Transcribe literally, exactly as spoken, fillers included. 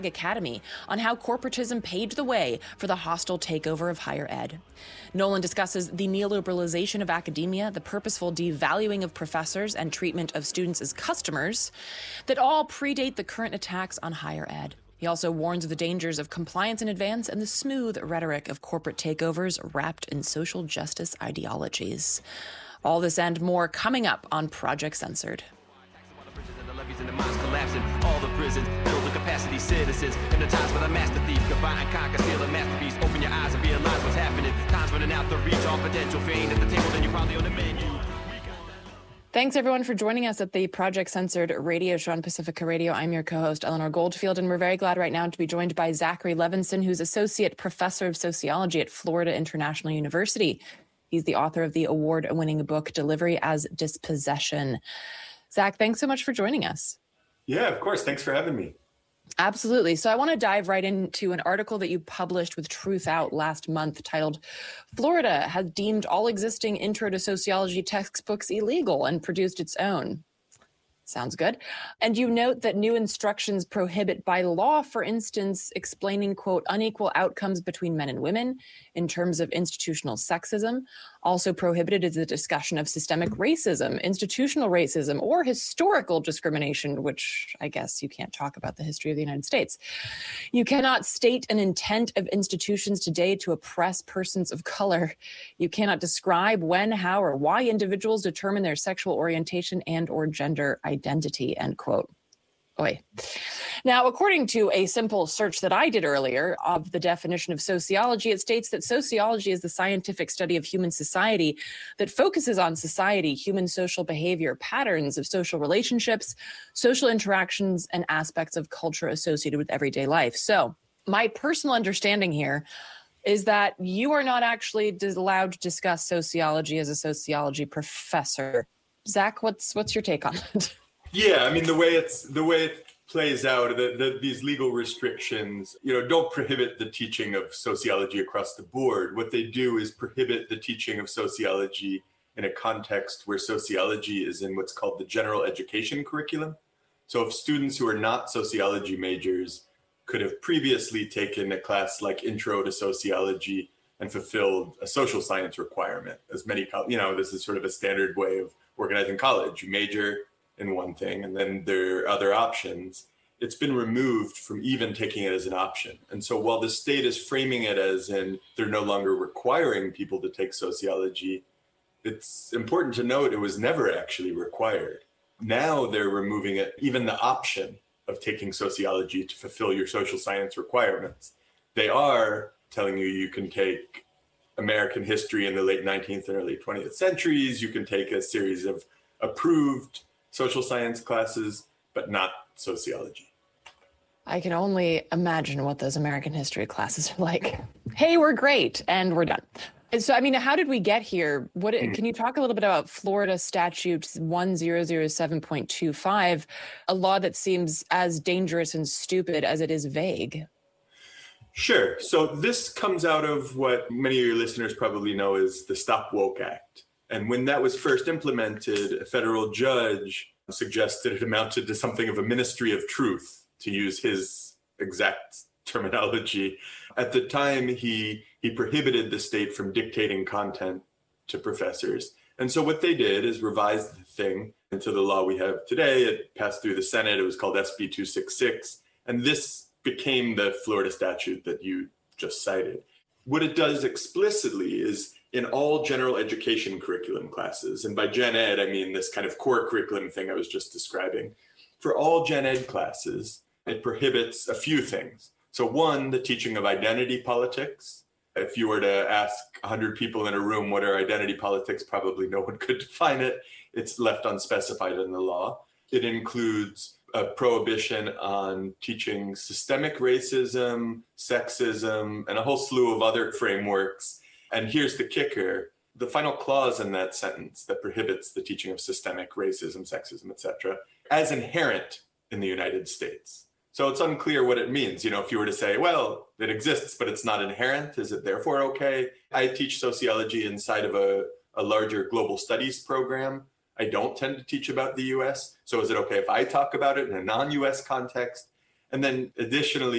Academy on how corporatism paved the way for the hostile takeover of higher ed. Nolan discusses the neoliberalization of academia, the purposeful devaluing of professors, and treatment of students as customers that all predate the current attacks on higher ed. He also warns of the dangers of compliance in advance and the smooth rhetoric of corporate takeovers wrapped in social justice ideologies. All this and more coming up on Project Censored. All the prisons, build the capacity citizens. In the times when a master thief could buy and conquer, steal a masterpiece. Open your eyes and realize what's happening. Time's running out to reach all potential. If you ain't at the table, then you're probably on the menu. Thanks, everyone, for joining us at the Project Censored radio show on Pacifica Radio. I'm your co-host, Eleanor Goldfield, and we're very glad right now to be joined by Zachary Levinson, who's Associate Professor of Sociology at Florida International University. He's the author of the award-winning book, Delivery as Dispossession. Zach, thanks so much for joining us. Yeah, of course. Thanks for having me. Absolutely. So I want to dive right into an article that you published with Truth Out last month titled, Florida has deemed all existing intro to sociology textbooks illegal and produced its own. Sounds good. And you note that new instructions prohibit by law, for instance, explaining, quote, unequal outcomes between men and women in terms of institutional sexism. Also prohibited is the discussion of systemic racism, institutional racism, or historical discrimination, which I guess you can't talk about the history of the United States. You cannot state an intent of institutions today to oppress persons of color. You cannot describe when, how, or why individuals determine their sexual orientation and or gender identity, end quote. Oy. Now, according to a simple search that I did earlier of the definition of sociology, it states that sociology is the scientific study of human society that focuses on society, human social behavior, patterns of social relationships, social interactions, and aspects of culture associated with everyday life. So my personal understanding here is that you are not actually allowed to discuss sociology as a sociology professor. Zach, what's what's your take on it? Yeah, I mean, the way it's the way it plays out, the, the, these legal restrictions, you know, don't prohibit the teaching of sociology across the board. What they do is prohibit the teaching of sociology in a context where sociology is in what's called the general education curriculum. So if students who are not sociology majors could have previously taken a class like Intro to Sociology and fulfilled a social science requirement, as many, you know, this is sort of a standard way of organizing college. You major in one thing, and then there are other options. It's been removed from even taking it as an option. And so while the state is framing it as in they're no longer requiring people to take sociology, it's important to note it was never actually required. Now they're removing it, even the option of taking sociology to fulfill your social science requirements. They are telling you you can take American history in the late nineteenth and early twentieth centuries, you can take a series of approved social science classes, but not sociology. I can only imagine what those American history classes are like. Hey, we're great, and we're done. And so, I mean, how did we get here? What mm. Can you talk a little bit about Florida Statute one thousand seven point two five, a law that seems as dangerous and stupid as it is vague? Sure. So this comes out of what many of your listeners probably know as the Stop Woke Act. And when that was first implemented, a federal judge suggested it amounted to something of a ministry of truth, to use his exact terminology. At the time, he he prohibited the state from dictating content to professors. And so what they did is revise the thing into the law we have today. It passed through the Senate. It was called S B two sixty-six. And this became the Florida statute that you just cited. What it does explicitly is in all general education curriculum classes, and by gen ed, I mean this kind of core curriculum thing I was just describing. For all gen ed classes, it prohibits a few things. So one, the teaching of identity politics. If you were to ask one hundred people in a room what are identity politics, probably no one could define it. It's left unspecified in the law. It includes a prohibition on teaching systemic racism, sexism, and a whole slew of other frameworks. And here's the kicker. The final clause in that sentence that prohibits the teaching of systemic racism, sexism, et cetera, as inherent in the United States. So it's unclear what it means. You know, if you were to say, well, it exists, but it's not inherent, is it therefore okay? I teach sociology inside of a, a larger global studies program. I don't tend to teach about the U S. So is it okay if I talk about it in a non-U S context? And then additionally,